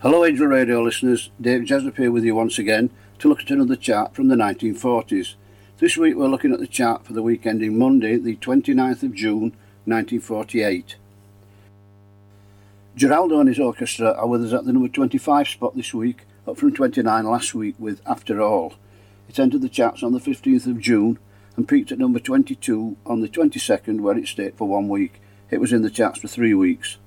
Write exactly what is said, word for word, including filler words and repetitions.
Hello Angel Radio listeners, Dave Jessup here with you once again to look at another chart from the nineteen forties. This week we're looking at the chart for the week ending Monday, the twenty-ninth of June, nineteen forty-eight. Geraldo and his orchestra are with us at the number twenty-five spot this week, up from twenty-nine last week with After All. It entered the charts on the fifteenth of June and peaked at number twenty-two on the twenty-second, where it stayed for one week. It was in the charts for three weeks.